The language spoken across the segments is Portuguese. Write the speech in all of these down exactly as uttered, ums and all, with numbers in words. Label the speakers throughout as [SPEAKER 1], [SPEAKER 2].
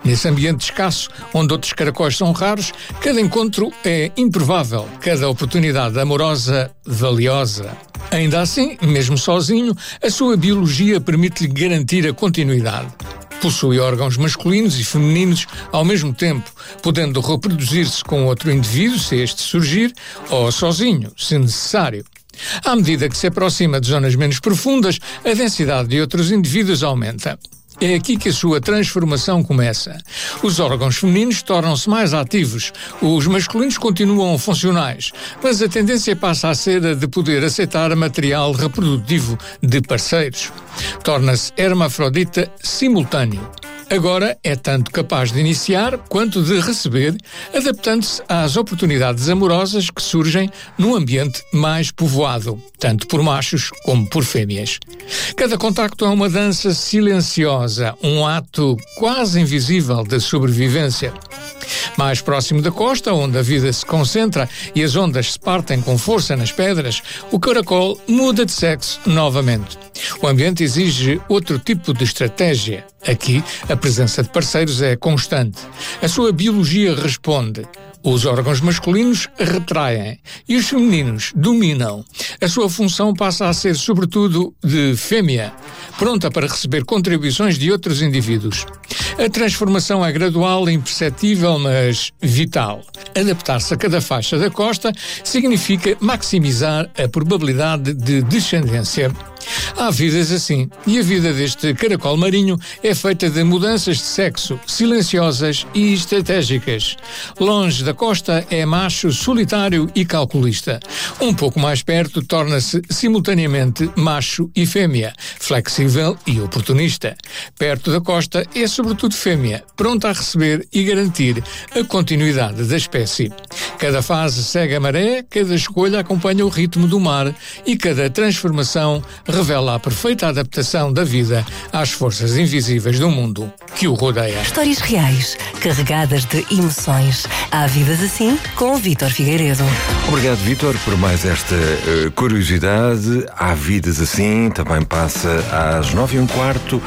[SPEAKER 1] Nesse ambiente escasso, onde outros caracóis são raros, cada encontro é improvável, cada oportunidade amorosa valiosa. Ainda assim, mesmo sozinho, a sua biologia permite-lhe garantir a continuidade. Possui órgãos masculinos e femininos ao mesmo tempo, podendo reproduzir-se com outro indivíduo, se este surgir, ou sozinho, se necessário. À medida que se aproxima de zonas menos profundas, a densidade de outros indivíduos aumenta. É aqui que a sua transformação começa. Os órgãos femininos tornam-se mais ativos, os masculinos continuam funcionais, mas a tendência passa a ser a de poder aceitar material reprodutivo de parceiros. Torna-se hermafrodita simultâneo. Agora é tanto capaz de iniciar quanto de receber, adaptando-se às oportunidades amorosas que surgem num ambiente mais povoado, tanto por machos como por fêmeas. Cada contacto é uma dança silenciosa, um ato quase invisível de sobrevivência. Mais próximo da costa, onde a vida se concentra e as ondas se partem com força nas pedras, o caracol muda de sexo novamente. O ambiente exige outro tipo de estratégia. Aqui, a presença de parceiros é constante. A sua biologia responde. Os órgãos masculinos retraem e os femininos dominam. A sua função passa a ser, sobretudo, de fêmea, pronta para receber contribuições de outros indivíduos. A transformação é gradual e imperceptível, mas vital. Adaptar-se a cada faixa da costa significa maximizar a probabilidade de descendência. Há vidas assim, e a vida deste caracol marinho é feita de mudanças de sexo, silenciosas e estratégicas. Longe da costa é macho, solitário e calculista. Um pouco mais perto torna-se simultaneamente macho e fêmea, flexível e oportunista. Perto da costa é sobretudo fêmea, pronta a receber e garantir a continuidade da espécie. Cada fase segue a maré, cada escolha acompanha o ritmo do mar e cada transformação revela a perfeita adaptação da vida às forças invisíveis do mundo que o rodeia.
[SPEAKER 2] Histórias reais, carregadas de emoções. Há vidas assim, com o Vítor Figueiredo.
[SPEAKER 3] Obrigado, Vítor, por mais esta uh, curiosidade. Há vidas assim, também passa às nove e um quarto,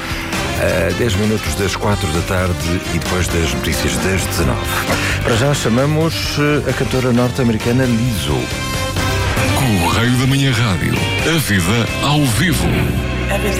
[SPEAKER 3] a dez minutos das quatro da tarde e depois das notícias das dezanove. Para já chamamos uh, a cantora norte-americana Lizzo.
[SPEAKER 4] Correio da Manhã Rádio. A vida ao vivo.